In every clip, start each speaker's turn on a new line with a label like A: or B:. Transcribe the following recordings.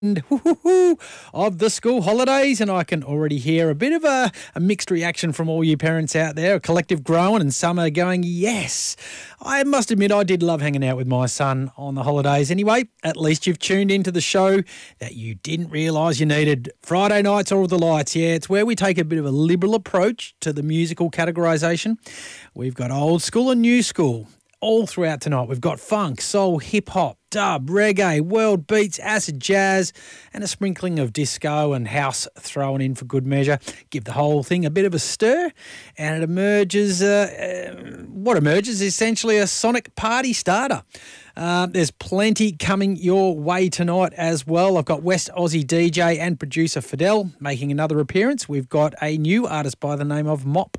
A: Of the school holidays, and I can already hear a bit of a mixed reaction from all you parents out there, a collective groan, and some are going, yes. I must admit I did love hanging out with my son on the holidays anyway. At least you've tuned into the show that you didn't realise you needed. Friday nights, All the Lights. Yeah, it's where we take a bit of a liberal approach to the musical categorisation. We've got old school and new school all throughout tonight. We've got funk, soul, hip-hop, dub, reggae, world beats, acid jazz, and a sprinkling of disco and house thrown in for good measure. Give the whole thing a bit of a stir, and it emerges, what emerges is essentially a sonic party starter. There's plenty coming your way tonight as well. I've got West Aussie DJ and producer Fidel making another appearance. We've got a new artist by the name of Mop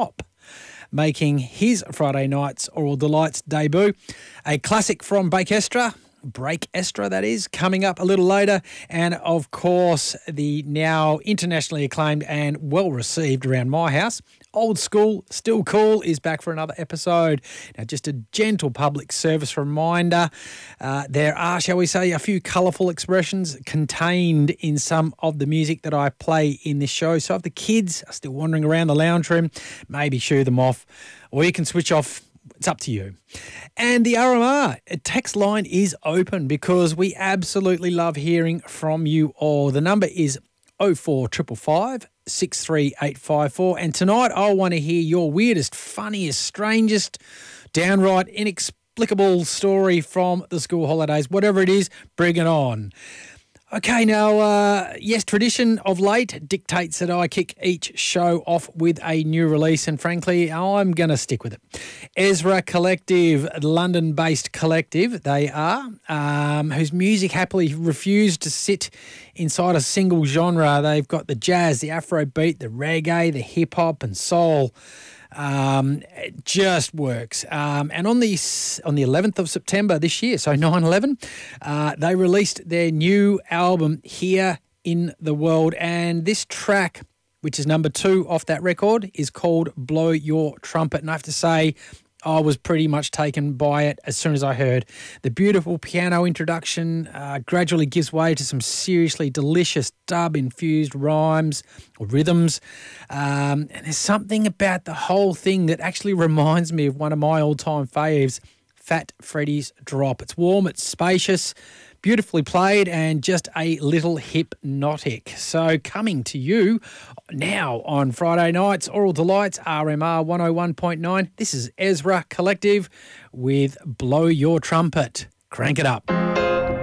A: making his Friday Nights Oral Delights debut. A classic from Break Estra, that is, coming up a little later. And, of course, the now internationally acclaimed and well-received around my house, Old School, Still Cool, is back for another episode. Now, just a gentle public service reminder, there are, shall we say, a few colourful expressions contained in some of the music that I play in this show. So if the kids are still wandering around the lounge room, maybe shoo them off, or you can switch off. It's up to you. And the RMR text line is open because we absolutely love hearing from you all. The number is 04555 63854. And tonight I want to hear your weirdest, funniest, strangest, downright inexplicable story from the school holidays. Whatever it is, bring it on. Okay, now, yes, tradition of late dictates that I kick each show off with a new release, and frankly, I'm going to stick with it. Ezra Collective, London-based collective, they are, whose music happily refused to sit inside a single genre. They've got the jazz, the Afrobeat, the reggae, the hip-hop and soul. It just works. And on the 11th of September this year, so 9/11, they released their new album, Here in the World. And this track, which is number 2 off that record, is called Blow Your Trumpet. And I have to say, I was pretty much taken by it as soon as I heard. The beautiful piano introduction gradually gives way to some seriously delicious dub-infused rhymes or rhythms. And there's something about the whole thing that actually reminds me of one of my all-time faves, Fat Freddy's Drop. It's warm, it's spacious, beautifully played, and just a little hypnotic. So coming to you now on Friday nights, Oral Delights, RMR 101.9. This is Ezra Collective with Blow Your Trumpet. Crank it up.